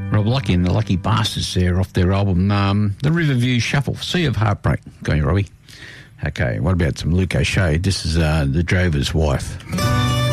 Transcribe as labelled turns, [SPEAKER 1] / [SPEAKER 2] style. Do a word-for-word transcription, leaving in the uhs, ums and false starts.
[SPEAKER 1] Rob Lucky and the Lucky Bastards there off their album, um, The Riverview Shuffle, Sea of Heartbreak. Go on, Robbie. Okay, what about some Luke O'Shea? This is uh, The Drover's Wife.